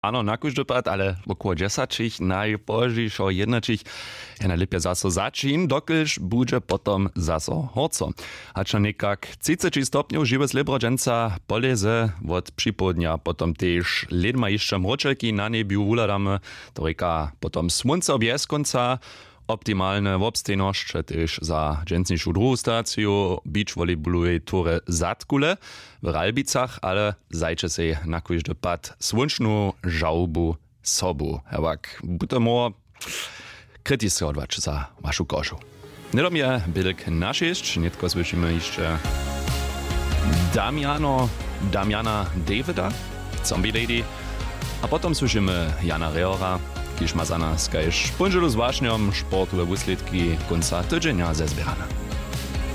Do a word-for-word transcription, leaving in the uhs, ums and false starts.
Ano, na kóždy pad, ale około dziesięć najpożniejszo jednačich je najlepje zaso začin, dokelž bude potom zaso horco. Hača nekak třicet stopňov žiwe slebrodženca poleze od připodnia, potom tež led ma jeszcze mročelki na nebiu vuladame, to reka potom slunce objes konca, optimalne obstejność, też za dżęsniejszą drugą stację beach volleyballowej tury Zatkule w Ralbicach, ale zajcie się na każdy pad słonczną żałbu sobu. Hewak, budemo krytyskować za waszą koszu. Nie do mnie Bilk naszyść, nietko słyszymy jeszcze Damiano, Damiana Davida, Zombie Lady, a potom słyszymy Jana Reora, kiż ma za nas kajż ponželu z wašňom športové výsledky konca týdženia ze zbierania.